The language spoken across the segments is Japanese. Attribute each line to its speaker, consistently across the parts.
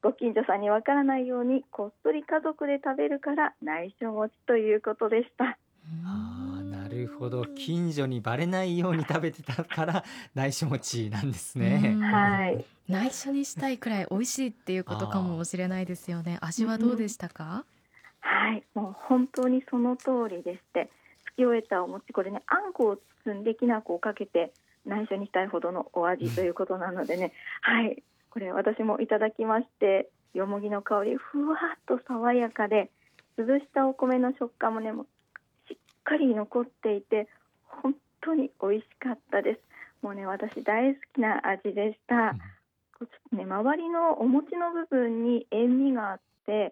Speaker 1: ご近所さんにわからないようにこっそり家族で食べるから内緒餅ということでした。
Speaker 2: なるほど、近所にバレないように食べてたから内緒餅なんですね。
Speaker 1: はい、
Speaker 3: 内緒にしたいくらい美味しいっていうことかもしれないですよね。味はどうでしたか？
Speaker 1: はい、もう本当にその通りでして、つき終えたお餅、これね、あんこを包んできな粉をかけて内緒にしたいほどのお味ということなのでね、はい、これ私もいただきまして、よもぎの香りふわっと爽やかで、潰したお米の食感もね、もうしっかり残っていて本当に美味しかったです。もうね、私大好きな味でした。こうちょっとね、周りのお餅の部分に塩味があって、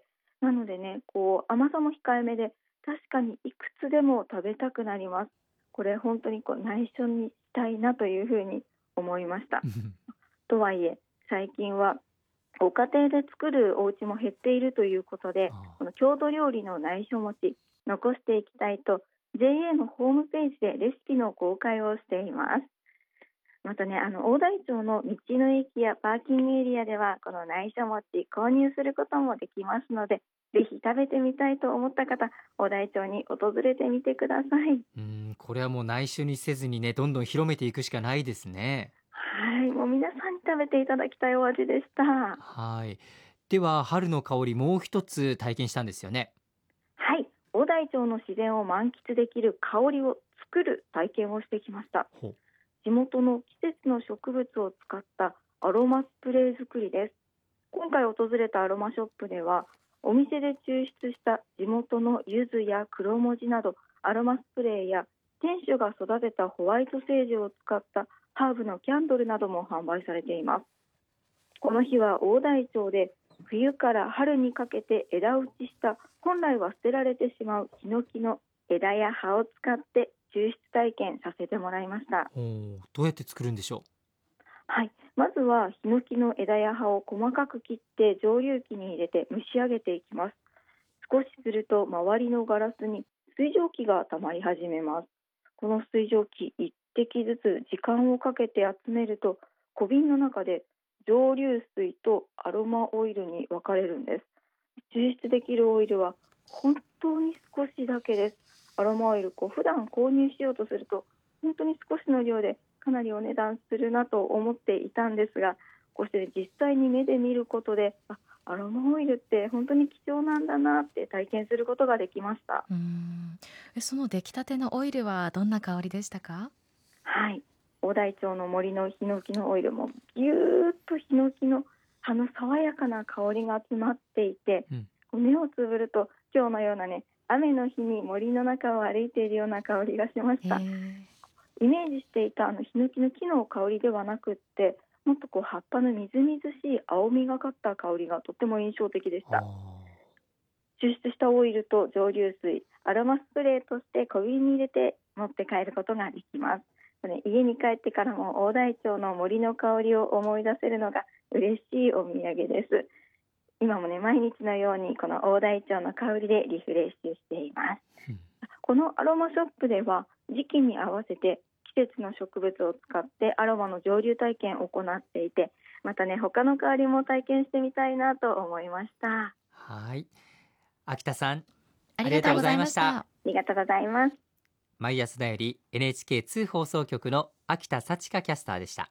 Speaker 1: なのでね、こう甘さも控えめで、確かにいくつでも食べたくなります。これ本当にこう内緒にしたいなというふうに思いました。とはいえ最近はご家庭で作るお家も減っているということで、この郷土料理の内緒餅残していきたいと JA のホームページでレシピの公開をしています。またね、大台町の道の駅やパーキングエリアではこの内緒餅購入することもできますので、ぜひ食べてみたいと思った方、大台町に訪れてみてください。
Speaker 2: これはもう内緒にせずにね、どんどん広めていくしかないですね。
Speaker 1: はい、もう皆さんに食べていただきたいお味でした。
Speaker 2: はい。では春の香りもう一つ体験したんですよね。
Speaker 1: はい、大台町の自然を満喫できる香りを作る体験をしてきました。地元の季節の植物を使ったアロマスプレー作りです。今回訪れたアロマショップでは、お店で抽出した地元の柚子や黒文字などアロマスプレーや、店主が育てたホワイトセージを使ったハーブのキャンドルなども販売されています。この日は大台町で冬から春にかけて枝打ちした本来は捨てられてしまうヒノキの枝や葉を使って抽出体験させてもらいました。
Speaker 2: どうやって作るんでしょう？
Speaker 1: はい、まずはヒノキの枝や葉を細かく切って蒸留機に入れて蒸し上げていきます。少しすると周りのガラスに水蒸気が溜まり始めます。この水蒸気一滴ずつ時間をかけて集めると、小瓶の中で蒸留水とアロマオイルに分かれるんです。抽出できるオイルは本当に少しだけです。アロマオイル普段購入しようとすると本当に少しの量でかなりお値段するなと思っていたんですが、こうして実際に目で見ることで、アロマオイルって本当に貴重なんだなって体験することができました。
Speaker 3: その出来たてのオイルはどんな香りでしたか？
Speaker 1: はい、大台町の森のヒノキのオイルもぎゅーっとヒノキの葉の爽やかな香りが詰まっていて、目をつぶると今日のようなね、雨の日に森の中を歩いているような香りがしました。イメージしていたヒノキの木の香りではなくって、もっと葉っぱのみずみずしい青みがかった香りがとても印象的でした。抽出したオイルと蒸留水、アロマスプレーとして小瓶に入れて持って帰ることができます。家に帰ってからも大台町の森の香りを思い出せるのが嬉しいお土産です。今もね、毎日のようにこの大台町の香りでリフレッシュしています。このアロマショップでは時期に合わせて季節の植物を使ってアロマの蒸留体験を行っていて、またね、他の香りも体験してみたいなと思いました。
Speaker 2: はい、秋田さん
Speaker 3: ありがとうございました。
Speaker 1: ありがとうございます。
Speaker 2: マイアスだより NHK2 放送局の秋田幸香キャスターでした。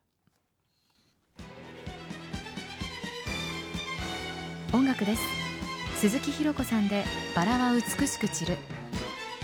Speaker 3: 音楽です。鈴木ひろ子さんでバラは美しく散る。